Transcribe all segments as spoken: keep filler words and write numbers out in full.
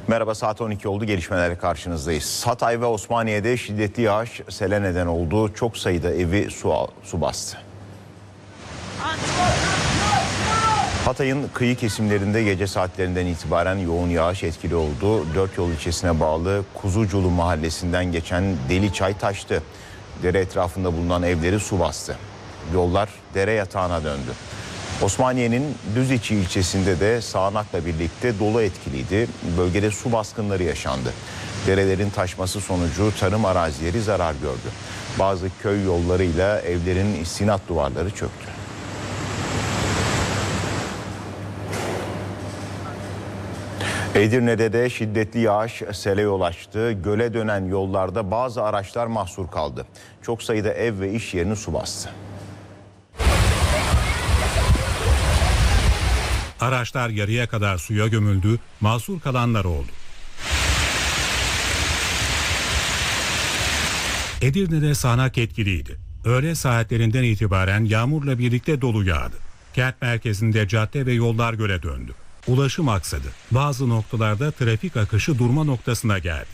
Merhaba, saat on iki oldu, gelişmelerle karşınızdayız. Hatay ve Osmaniye'de şiddetli yağış sele neden oldu. Çok sayıda evi su, su bastı. Hatay'ın kıyı kesimlerinde gece saatlerinden itibaren yoğun yağış etkili oldu. Dört Yol ilçesine bağlı Kuzuculu mahallesinden geçen Deli Çay taştı. Dere etrafında bulunan evleri su bastı. Yollar dere yatağına döndü. Osmaniye'nin Düziçi ilçesinde de sağanakla birlikte dolu etkiliydi. Bölgede su baskınları yaşandı. Derelerin taşması sonucu tarım arazileri zarar gördü. Bazı köy yollarıyla evlerin istinat duvarları çöktü. Edirne'de de şiddetli yağış sele yol açtı. Göle dönen yollarda bazı araçlar mahsur kaldı. Çok sayıda ev ve iş yerini su bastı. Araçlar yarıya kadar suya gömüldü, mahsur kalanlar oldu. Edirne'de sağanak etkiliydi. Öğle saatlerinden itibaren yağmurla birlikte dolu yağdı. Kent merkezinde cadde ve yollar göle döndü. Ulaşım aksadı. Bazı noktalarda trafik akışı durma noktasına geldi.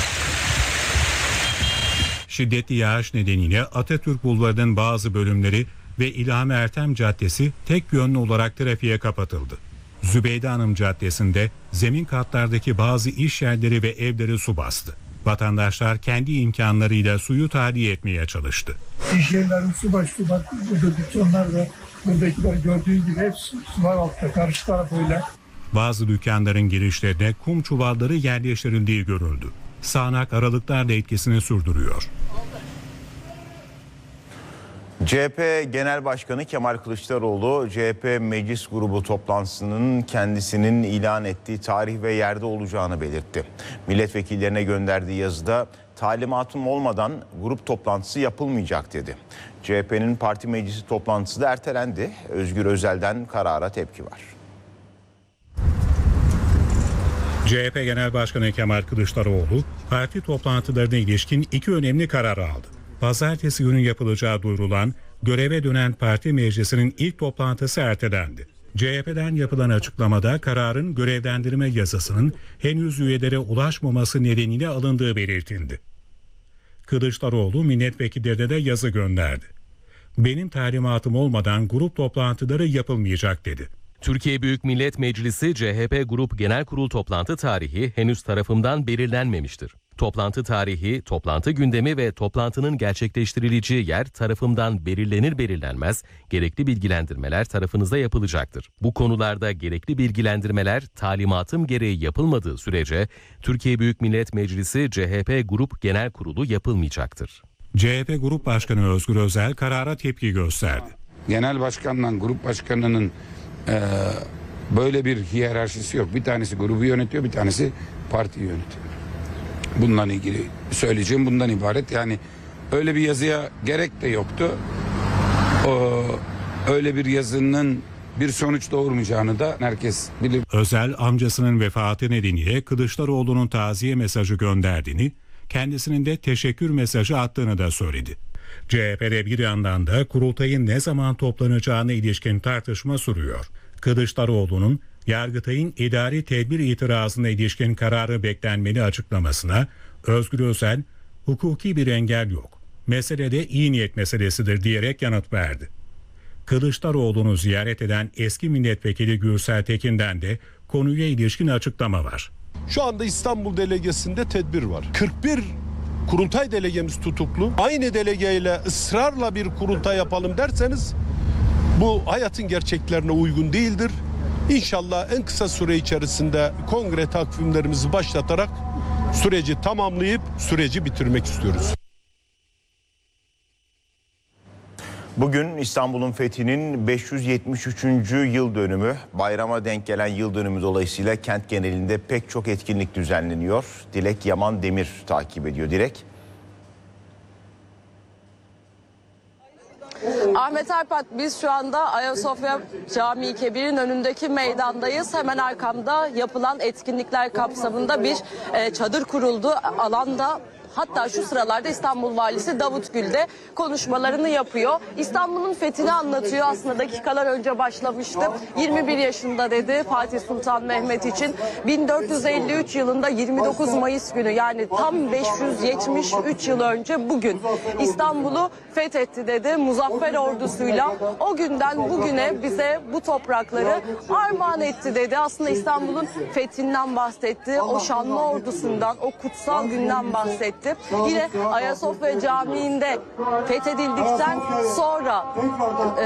Şiddetli yağış nedeniyle Atatürk Bulvarı'nın bazı bölümleri ve İlhami Ertem Caddesi tek yönlü olarak trafiğe kapatıldı. Zübeyde Hanım Caddesi'nde zemin katlardaki bazı iş yerleri ve evleri su bastı. Vatandaşlar kendi imkanlarıyla suyu tahliye etmeye çalıştı. İş yerleri su bastı. Bak burada dükkanlar da buradakiler gördüğün gibi hepsi sular altta. Karşı taraf öyle. Bazı dükkanların girişlerine kum çuvalları yerleştirildiği görüldü. Sağanak aralıklarla etkisini sürdürüyor. C H P Genel Başkanı Kemal Kılıçdaroğlu, C H P Meclis Grubu toplantısının kendisinin ilan ettiği tarih ve yerde olacağını belirtti. Milletvekillerine gönderdiği yazıda talimatım olmadan grup toplantısı yapılmayacak dedi. C H P'nin parti meclisi toplantısı da ertelendi. Özgür Özel'den karara tepki var. C H P Genel Başkanı Kemal Kılıçdaroğlu, parti toplantılarına ilişkin iki önemli karar aldı. Pazartesi günü yapılacağı duyurulan göreve dönen parti meclisinin ilk toplantısı ertelendi. C H P'den yapılan açıklamada kararın görevlendirme yazısının henüz üyelere ulaşmaması nedeniyle alındığı belirtildi. Kılıçdaroğlu milletvekillerine de yazı gönderdi. Benim talimatım olmadan grup toplantıları yapılmayacak dedi. Türkiye Büyük Millet Meclisi C H P Grup Genel Kurul toplantı tarihi henüz tarafımdan belirlenmemiştir. Toplantı tarihi, toplantı gündemi ve toplantının gerçekleştirileceği yer tarafımdan belirlenir belirlenmez gerekli bilgilendirmeler tarafınızda yapılacaktır. Bu konularda gerekli bilgilendirmeler talimatım gereği yapılmadığı sürece Türkiye Büyük Millet Meclisi C H P Grup Genel Kurulu yapılmayacaktır. C H P Grup Başkanı Özgür Özel karara tepki gösterdi. Genel başkanla grup başkanının e, böyle bir hiyerarşisi yok. Bir tanesi grubu yönetiyor, bir tanesi partiyi yönetiyor. Bundan ilgili söyleyeceğim bundan ibaret. Yani öyle bir yazıya gerek de yoktu. O, öyle bir yazının bir sonuç doğurmayacağını da herkes bilir. Özel amcasının vefatı nedeniyle Kılıçdaroğlu'nun taziye mesajı gönderdiğini, kendisinin de teşekkür mesajı attığını da söyledi. C H P'de bir yandan da kurultayın ne zaman toplanacağına ilişkin tartışma sürüyor. Kılıçdaroğlu'nun Yargıtay'ın idari tedbir itirazına ilişkin kararı beklenmeli açıklamasına Özgür Özel, hukuki bir engel yok, meselede iyi niyet meselesidir diyerek yanıt verdi. Kılıçdaroğlu'nu ziyaret eden eski milletvekili Gürsel Tekin'den de konuya ilişkin açıklama var. Şu anda İstanbul delegesinde tedbir var. kırk bir kurultay delegemiz tutuklu. Aynı delegeyle ısrarla bir kurultay yapalım derseniz bu hayatın gerçeklerine uygun değildir. İnşallah en kısa süre içerisinde kongre takvimlerimizi başlatarak süreci tamamlayıp süreci bitirmek istiyoruz. Bugün İstanbul'un fethinin beş yüz yetmiş üçüncü yıl dönümü. Bayrama denk gelen yıl dönümü dolayısıyla kent genelinde pek çok etkinlik düzenleniyor. Dilek Yaman Demir takip ediyor. Dilek. Ahmet Arpat, biz şu anda Ayasofya Camii Kebir'in önündeki meydandayız. Hemen arkamda yapılan etkinlikler kapsamında bir e, çadır kuruldu. Alanda Hatta şu sıralarda İstanbul Valisi Davut Gül de konuşmalarını yapıyor. İstanbul'un fethini anlatıyor. Aslında dakikalar önce başlamıştı. yirmi bir yaşında dedi Fatih Sultan Mehmet için. bin dört yüz elli üç yılında yirmi dokuz Mayıs günü, yani tam beş yüz yetmiş üç yıl önce bugün İstanbul'u fethetti dedi muzaffer ordusuyla. O günden bugüne bize bu toprakları armağan etti dedi. Aslında İstanbul'un fethinden bahsetti. O şanlı ordusundan, o kutsal günden bahsetti. Yine Ayasofya Camii'nde fethedildikten sonra e,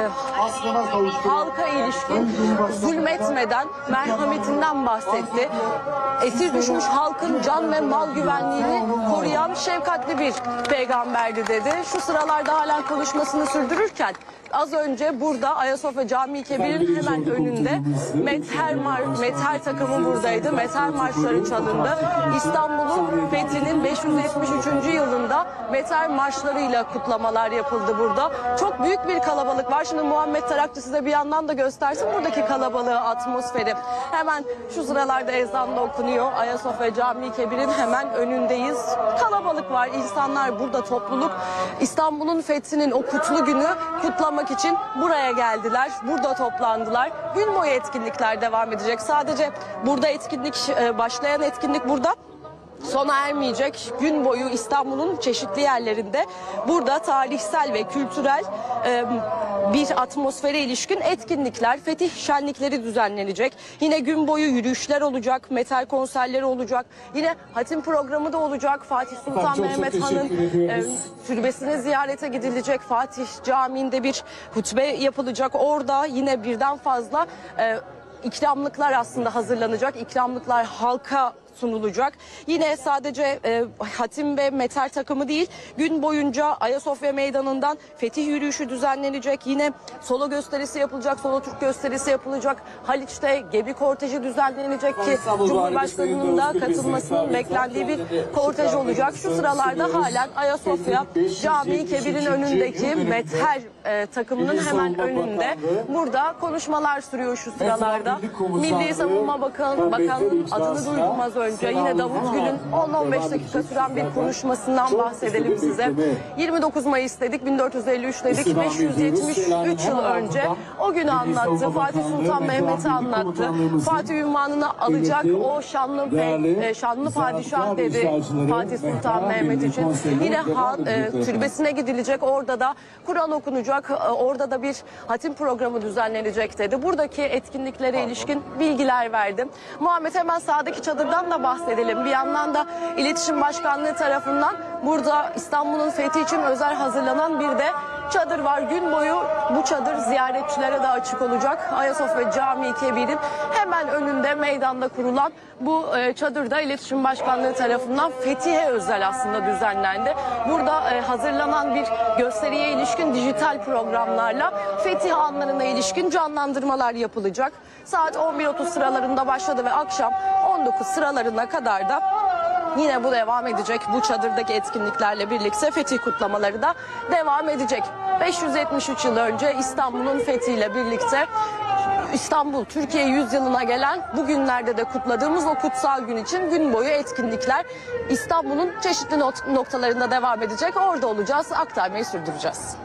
halka ilişkin zulmetmeden merhametinden bahsetti. Esir düşmüş halkın can ve mal güvenliğini koruyan şefkatli bir peygamberdi dedi. Şu sıralarda halen konuşmasını sürdürürken az önce burada Ayasofya Camii Kebir'in hemen önünde Mether, Mar Mether takımı buradaydı. Mether marşları çalındı. İstanbul'un fethinin beş yüz yetmiş üçüncü yılında Mether marşlarıyla kutlamalar yapıldı burada. Çok büyük bir kalabalık var. Şimdi Muhammed Tarakçı size bir yandan da göstersin buradaki kalabalığı, atmosferi. Hemen şu sıralarda ezan da okunuyor. Ayasofya Camii Kebir'in hemen önündeyiz. Kalabalık var. İnsanlar burada, topluluk İstanbul'un fethinin o kutlu günü kutlamak için buraya geldiler. Burada toplandılar. Gün boyu etkinlikler devam edecek. Sadece burada etkinlik, başlayan etkinlik burada sona ermeyecek. Gün boyu İstanbul'un çeşitli yerlerinde burada tarihsel ve kültürel e, bir atmosfere ilişkin etkinlikler, fetih şenlikleri düzenlenecek. Yine gün boyu yürüyüşler olacak, metal konserleri olacak. Yine hatim programı da olacak. Fatih Sultan çok Mehmet çok Han'ın e, türbesine ziyarete gidilecek. Fatih Camii'nde bir hutbe yapılacak. Orada yine birden fazla e, ikramlıklar aslında hazırlanacak. İkramlıklar halka sunulacak. Yine sadece e, hatim ve metal takımı değil, gün boyunca Ayasofya Meydanı'ndan fetih yürüyüşü düzenlenecek. Yine solo gösterisi yapılacak, solo Türk gösterisi yapılacak. Haliç'te gemi korteji düzenlenecek ki Cumhurbaşkanı'nın da katılmasının beklendiği bir kortej olacak. Şu sıralarda halen Ayasofya Camii Kebir'in önündeki Mether e, takımının hemen önünde. Burada konuşmalar sürüyor şu sıralarda. Milli Savunma Bakan, Bakanı'nın adını duydum az önce. Önce yine Davut Gül'ün on on beş dakika süren bir konuşmasından bahsedelim size. yirmi dokuz Mayıs dedik, bin dört yüz elli üç dedik, beş yüz yetmiş üç yıl önce o günü anlattı. Fatih Sultan Mehmet'i anlattı. Fatih ünvanını alacak o şanlı pe, şanlı padişah dedi Fatih Sultan Mehmet için. Yine han, e, türbesine gidilecek, orada da Kur'an okunacak, orada da bir hatim programı düzenlenecek dedi. Buradaki etkinliklere ilişkin bilgiler verdim. Muhammed, hemen sağdaki çadırdan da bahsedelim. Bir yandan da İletişim Başkanlığı tarafından burada İstanbul'un fethi için özel hazırlanan bir de çadır var. Gün boyu bu çadır ziyaretçilere de açık olacak. Ayasofya Camii Kebir'in hemen önünde meydanda kurulan bu çadırda İletişim Başkanlığı tarafından fethiye özel aslında düzenlendi. Burada hazırlanan bir gösteriye ilişkin dijital programlarla fetih anlarına ilişkin canlandırmalar yapılacak. Saat on bir otuz sıralarında başladı ve akşam on dokuz sıralarına kadar da yine bu devam edecek. Bu çadırdaki etkinliklerle birlikte fetih kutlamaları da devam edecek. beş yüz yetmiş üç yıl önce İstanbul'un fethiyle birlikte İstanbul Türkiye yüzyılına gelen bugünlerde de kutladığımız o kutsal gün için gün boyu etkinlikler İstanbul'un çeşitli noktalarında devam edecek. Orada olacağız, aktarmayı sürdüreceğiz.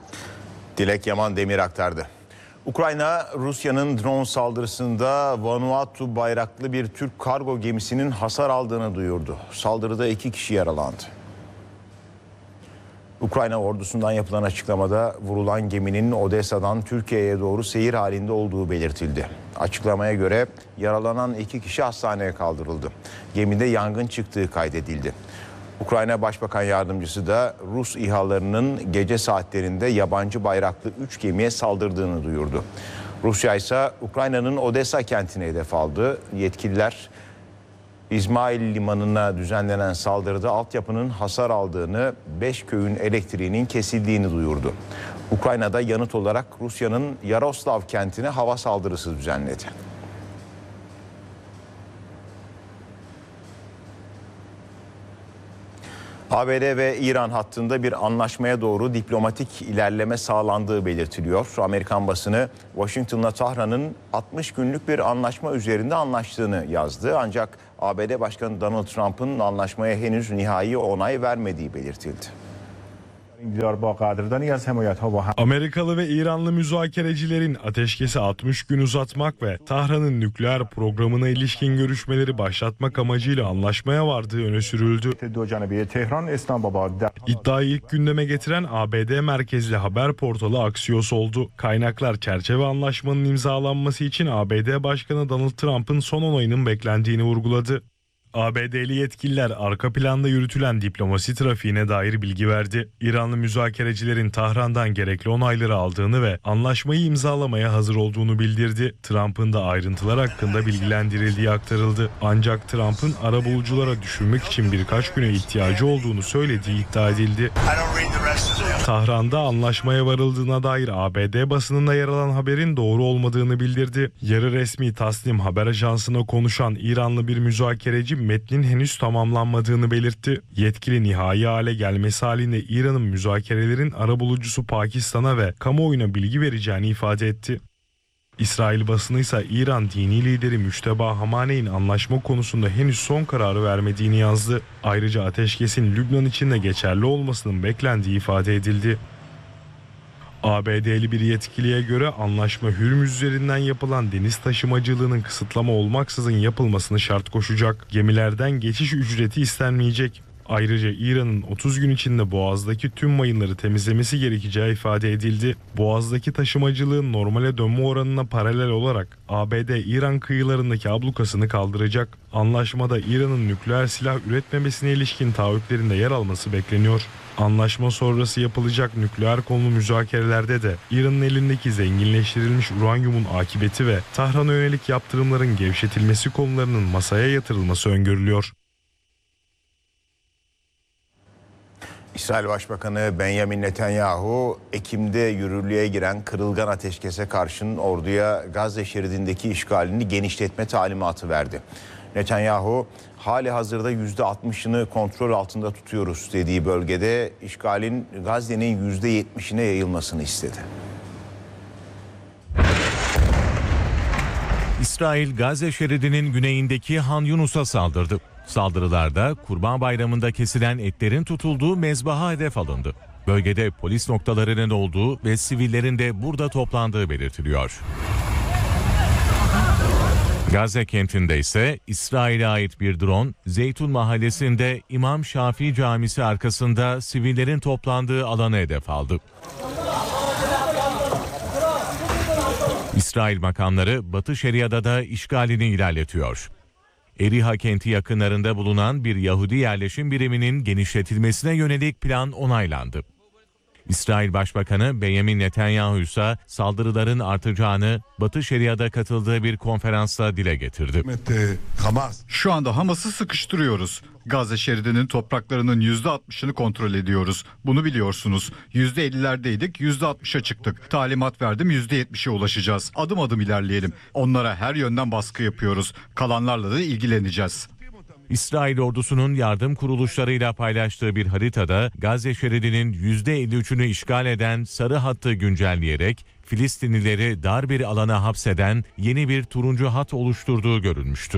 Dilek Yaman Demir aktardı. Ukrayna, Rusya'nın drone saldırısında Vanuatu bayraklı bir Türk kargo gemisinin hasar aldığını duyurdu. Saldırıda iki kişi yaralandı. Ukrayna ordusundan yapılan açıklamada vurulan geminin Odessa'dan Türkiye'ye doğru seyir halinde olduğu belirtildi. Açıklamaya göre yaralanan iki kişi hastaneye kaldırıldı. Gemide yangın çıktığı kaydedildi. Ukrayna Başbakan Yardımcısı da Rus İHA'larının gece saatlerinde yabancı bayraklı üç gemiye saldırdığını duyurdu. Rusya ise Ukrayna'nın Odessa kentine hedef aldı. Yetkililer İzmail Limanı'na düzenlenen saldırıda altyapının hasar aldığını, beş köyün elektriğinin kesildiğini duyurdu. Ukrayna'da yanıt olarak Rusya'nın Yaroslav kentine hava saldırısı düzenledi. A B D ve İran hattında bir anlaşmaya doğru diplomatik ilerleme sağlandığı belirtiliyor. Amerikan basını Washington'la Tahran'ın altmış günlük bir anlaşma üzerinde anlaştığını yazdı. Ancak A B D Başkanı Donald Trump'ın anlaşmaya henüz nihai onay vermediği belirtildi. Amerikalı ve İranlı müzakerecilerin ateşkesi altmış gün uzatmak ve Tahran'ın nükleer programına ilişkin görüşmeleri başlatmak amacıyla anlaşmaya vardığı öne sürüldü. İddiayı ilk gündeme getiren A B D merkezli haber portalı Axios oldu. Kaynaklar çerçeve anlaşmanın imzalanması için A B D Başkanı Donald Trump'ın son onayının beklendiğini vurguladı. A B D'li yetkililer arka planda yürütülen diplomasi trafiğine dair bilgi verdi. İranlı müzakerecilerin Tahran'dan gerekli onayları aldığını ve anlaşmayı imzalamaya hazır olduğunu bildirdi. Trump'ın da ayrıntılar hakkında bilgilendirildiği aktarıldı. Ancak Trump'ın arabuluculara düşürmek için birkaç güne ihtiyacı olduğunu söylediği iddia edildi. Tahran'da anlaşmaya varıldığına dair A B D basınında yer alan haberin doğru olmadığını bildirdi. Yarı resmi Tasnim haber ajansına konuşan İranlı bir müzakereci metnin henüz tamamlanmadığını belirtti. Yetkili nihai hale gelmesi halinde İran'ın müzakerelerin arabulucusu Pakistan'a ve kamuoyuna bilgi vereceğini ifade etti. İsrail basını ise İran dini lideri Müşteba Hamaney'in anlaşma konusunda henüz son kararı vermediğini yazdı. Ayrıca ateşkesin Lübnan için de geçerli olmasının beklendiği ifade edildi. A B D'li bir yetkiliye göre anlaşma Hürmüz üzerinden yapılan deniz taşımacılığının kısıtlama olmaksızın yapılmasını şart koşacak. Gemilerden geçiş ücreti istenmeyecek. Ayrıca İran'ın otuz gün içinde Boğaz'daki tüm mayınları temizlemesi gerekeceği ifade edildi. Boğaz'daki taşımacılığın normale dönme oranına paralel olarak A B D İran kıyılarındaki ablukasını kaldıracak. Anlaşmada İran'ın nükleer silah üretmemesine ilişkin taahhütlerinde yer alması bekleniyor. Anlaşma sonrası yapılacak nükleer konulu müzakerelerde de İran'ın elindeki zenginleştirilmiş uranyumun akıbeti ve Tahran'a yönelik yaptırımların gevşetilmesi konularının masaya yatırılması öngörülüyor. İsrail Başbakanı Benjamin Netanyahu, Ekim'de yürürlüğe giren kırılgan ateşkese karşın orduya Gazze şeridindeki işgalini genişletme talimatı verdi. Netanyahu, hali hazırda yüzde altmışını kontrol altında tutuyoruz dediği bölgede işgalin Gazze'nin yüzde yetmişine yayılmasını istedi. İsrail, Gazze şeridinin güneyindeki Han Yunus'a saldırdı. Saldırılarda Kurban Bayramı'nda kesilen etlerin tutulduğu mezbaha hedef alındı. Bölgede polis noktalarının olduğu ve sivillerin de burada toplandığı belirtiliyor. Gazze kentinde ise İsrail'e ait bir drone, Zeytun Mahallesi'nde İmam Şafii Camisi arkasında sivillerin toplandığı alanı hedef aldı. İsrail makamları Batı Şeria'da da işgalini ilerletiyor. Eriha kenti yakınlarında bulunan bir Yahudi yerleşim biriminin genişletilmesine yönelik plan onaylandı. İsrail Başbakanı Benjamin Netanyahu ise saldırıların artacağını Batı Şeria'da katıldığı bir konferansta dile getirdi. Şu anda Hamas'ı sıkıştırıyoruz. Gazze şeridinin topraklarının yüzde altmışını kontrol ediyoruz. Bunu biliyorsunuz. yüzde ellilerdeydik, yüzde altmışa çıktık. Talimat verdim, yüzde yetmişe ulaşacağız. Adım adım ilerleyelim. Onlara her yönden baskı yapıyoruz. Kalanlarla da ilgileneceğiz. İsrail ordusunun yardım kuruluşlarıyla paylaştığı bir haritada Gazze şeridinin yüzde elli üçünü işgal eden sarı hattı güncelleyerek Filistinlileri dar bir alana hapseden yeni bir turuncu hat oluşturduğu görülmüştü.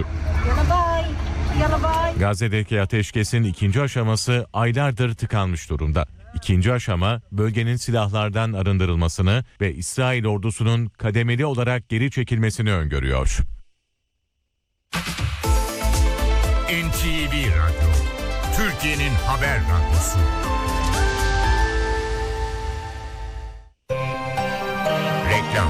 Gazze'deki ateşkesin ikinci aşaması aylardır tıkanmış durumda. İkinci aşama bölgenin silahlardan arındırılmasını ve İsrail ordusunun kademeli olarak geri çekilmesini öngörüyor. N T V Radyo, Türkiye'nin haber radyosu. Reklam.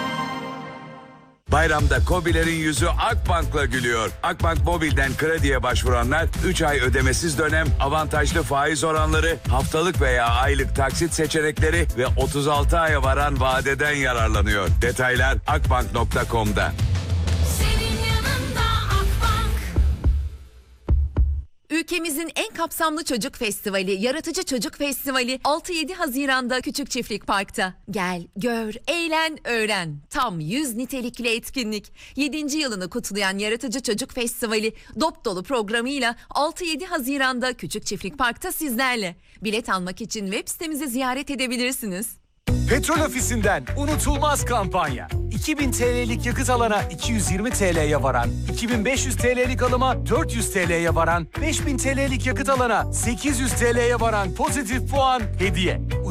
Bayramda KOBİ'lerin yüzü Akbank'la gülüyor. Akbank Mobil'den krediye başvuranlar üç ay ödemesiz dönem, avantajlı faiz oranları, haftalık veya aylık taksit seçenekleri ve otuz altı aya varan vadeden yararlanıyor. Detaylar akbank nokta com'da. Ük Ülkemizin en kapsamlı çocuk festivali, Yaratıcı Çocuk Festivali altı yedi Haziran'da Küçük Çiftlik Park'ta. Gel, gör, eğlen, öğren. Tam yüz nitelikli etkinlik. yedinci yılını kutlayan Yaratıcı Çocuk Festivali dop dolu programıyla altı yedi Haziran'da Küçük Çiftlik Park'ta sizlerle. Bilet almak için web sitemizi ziyaret edebilirsiniz. Petrol Ofisi'nden unutulmaz kampanya. iki bin T L'lik yakıt alana iki yüz yirmi T L'ye varan, iki bin beş yüz T L'lik alıma dört yüz T L'ye varan, beş bin T L'lik yakıt alana sekiz yüz T L'ye varan pozitif puan hediye.